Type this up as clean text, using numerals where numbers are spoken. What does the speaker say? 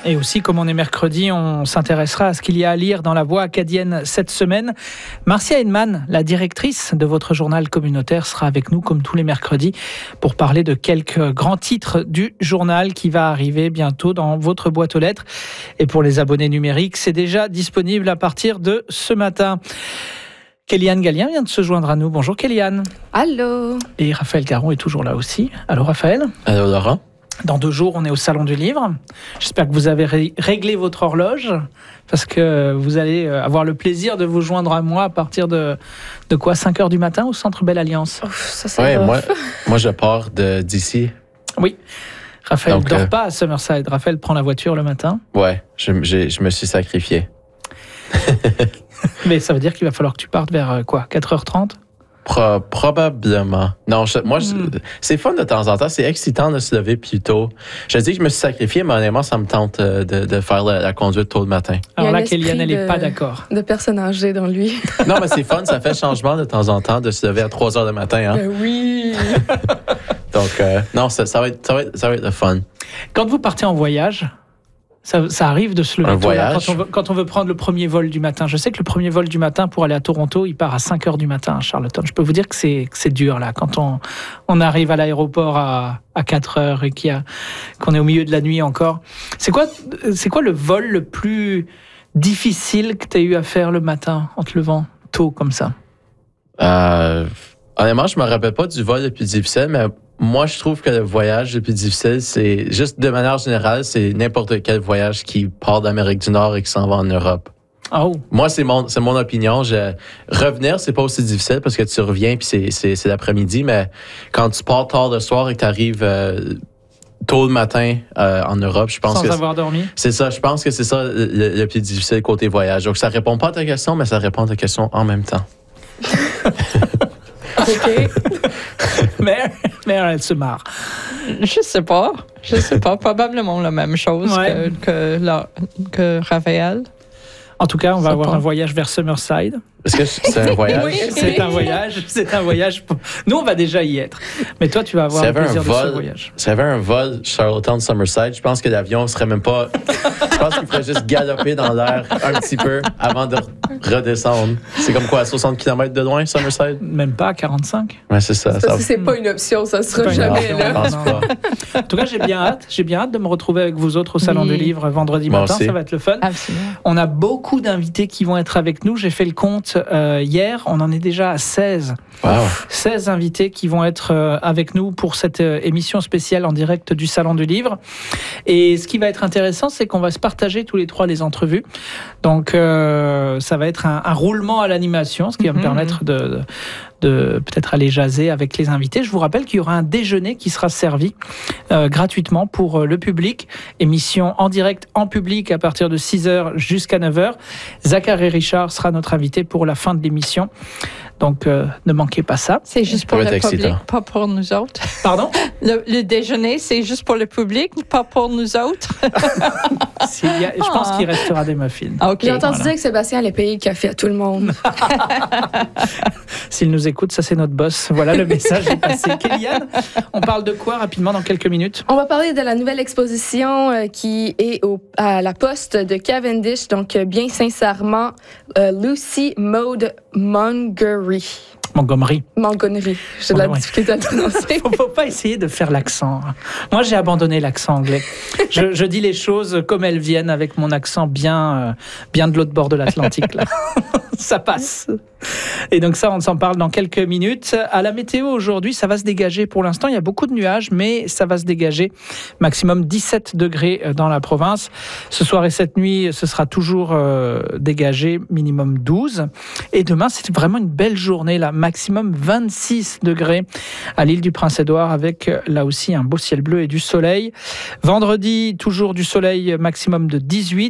Et aussi, comme on est mercredi, on s'intéressera à ce qu'il y a à lire dans la Voix acadienne cette semaine. Marcia Heinemann, la directrice de votre journal communautaire, sera avec nous comme tous les mercredis pour parler de quelques grands titres du journal qui va arriver bientôt dans votre boîte aux lettres. Et pour les abonnés numériques, c'est déjà disponible à partir de ce matin. Kéliane Gallien vient de se joindre à nous. Bonjour Kéliane. Allô. Et Raphaël Caron est toujours là aussi. Allô Raphaël. Allô Laurent. Dans 2 jours, on est au Salon du Livre. J'espère que vous avez réglé votre horloge parce que vous allez avoir le plaisir de vous joindre à moi à partir de quoi, 5h du matin au Centre Belle Alliance. Oui, moi je pars d'ici. Oui. Raphaël ne dort pas à Summerside. Raphaël prend la voiture le matin. Ouais, je me suis sacrifié. Mais ça veut dire qu'il va falloir que tu partes vers quoi, 4h30 ? Probablement. Non, c'est fun de temps en temps. C'est excitant de se lever plus tôt. Je dis que je me suis sacrifié, mais honnêtement, ça me tente de faire la conduite tôt le matin. Alors là, Kéliane, elle n'est pas d'accord. De personne âgée dans lui. Non, mais c'est fun. Ça fait changement de temps en temps de se lever à 3 heures du matin. Hein? Oui. Donc, non, ça va être le fun. Quand vous partez en voyage... Ça arrive de se lever tôt là, quand on veut prendre le premier vol du matin. Je sais que le premier vol du matin pour aller à Toronto, il part à 5h du matin à Charlottetown. Je peux vous dire que c'est dur là, quand on arrive à l'aéroport à 4h et qu'on est au milieu de la nuit encore. C'est quoi le vol le plus difficile que tu as eu à faire le matin en te levant tôt comme ça? Honnêtement, je me rappelle pas du vol le plus difficile, mais moi, je trouve que le voyage le plus difficile, c'est juste de manière générale, c'est n'importe quel voyage qui part d'Amérique du Nord et qui s'en va en Europe. Oh. Moi, c'est mon opinion. Revenir, c'est pas aussi difficile parce que tu reviens puis c'est l'après-midi, mais quand tu pars tard le soir et que tu arrives tôt le matin en Europe, je pense sans avoir dormi. C'est ça. Je pense que c'est ça le plus difficile côté voyage. Donc, ça répond pas à ta question, mais ça répond à ta question en même temps. OK. Mais elle se marre. Je sais pas. Probablement la même chose que Raphaël. En tout cas, on va avoir un voyage vers Summerside. Est-ce que c'est un voyage? Oui, c'est un voyage. Nous, on va déjà y être. Mais toi, tu vas avoir le plaisir de ce voyage. S'il y avait un vol Charlottetown-Summerside, je pense que l'avion serait même pas... Je pense qu'il ferait juste galoper dans l'air un petit peu avant de redescendre. C'est comme quoi, à 60 km de loin, Summerside? Même pas, à 45. Ouais, c'est ça. C'est pas une option, ça sera jamais là. Je pense pas. En tout cas, j'ai bien hâte de me retrouver avec vous autres au Salon du Livre vendredi matin. Aussi. Ça va être le fun. Absolument. On a beaucoup d'invités qui vont être avec nous. J'ai fait le compte hier. On en est déjà à 16. Wow. 16 invités qui vont être avec nous pour cette émission spéciale en direct du Salon du Livre. Et ce qui va être intéressant, c'est qu'on va se partager tous les 3 les entrevues. Donc, ça va être un roulement à l'animation, ce qui va me permettre de peut-être aller jaser avec les invités. Je vous rappelle qu'il y aura un déjeuner qui sera servi gratuitement pour le public. Émission en direct, en public, à partir de 6h jusqu'à 9h. Zachary Richard sera notre invité pour la fin de l'émission. Donc, ne manquez pas ça. C'est juste pour le public, pas pour nous autres. Pardon? Le déjeuner, c'est juste pour le public, pas pour nous autres. Je pense qu'il restera des muffins. Okay. J'ai entendu dire que Sébastien allait payer le café à tout le monde. S'il nous écoute, ça c'est notre boss. Voilà, le message est passé. Kéliane, on parle de quoi rapidement dans quelques minutes? On va parler de la nouvelle exposition qui est à la Poste de Cavendish. Donc, bien sincèrement, Lucy Maud Montgomery. J'ai de la difficulté à le prononcer. Faut pas essayer de faire l'accent. Moi, j'ai abandonné l'accent anglais. Je dis les choses comme elles viennent avec mon accent bien de l'autre bord de l'Atlantique, là. Ça passe. Et donc ça, on s'en parle dans quelques minutes. À la météo aujourd'hui, ça va se dégager. Pour l'instant, il y a beaucoup de nuages, mais ça va se dégager. Maximum 17 degrés dans la province. Ce soir et cette nuit, ce sera toujours dégagé, minimum 12. Et demain, c'est vraiment une belle journée, là. Maximum 26 degrés à l'île du Prince-Édouard, avec là aussi un beau ciel bleu et du soleil. Vendredi, toujours du soleil, maximum de 18.